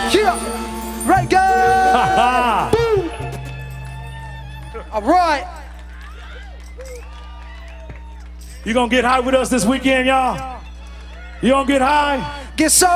Yeah. Reggae. Boom. All right. You gonna get high with us this weekend, y'all? You gonna get high? Get so